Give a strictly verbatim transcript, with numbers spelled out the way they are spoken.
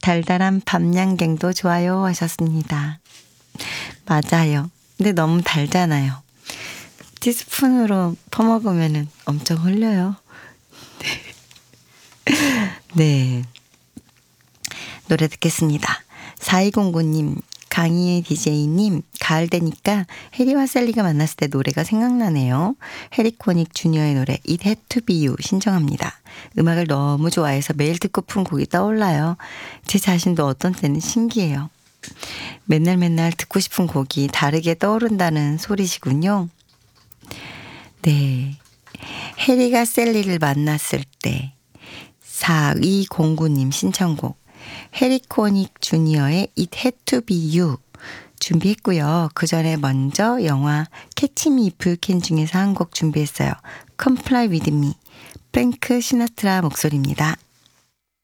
달달한 밤양갱도 좋아요 하셨습니다. 맞아요. 근데 너무 달잖아요. 티스푼으로 퍼먹으면 엄청 흘려요. 네. 노래 듣겠습니다. 사이공구님, 강희의 디제이님, 가을 되니까 해리와 셀리가 만났을 때 노래가 생각나네요. 해리코닉 주니어의 노래 It Had To Be You 신청합니다. 음악을 너무 좋아해서 매일 듣고픈 곡이 떠올라요. 제 자신도 어떤 때는 신기해요. 맨날 맨날 듣고 싶은 곡이 다르게 떠오른다는 소리시군요. 네. 해리가 셀리를 만났을 때 사이공구님 신청곡 해리코닉 주니어의 It Had To Be You 준비했고요. 그 전에 먼저 영화 캐치 미 이프 유 캔 중에서 한 곡 준비했어요. Comply With Me 프랭크 시나트라 목소리입니다.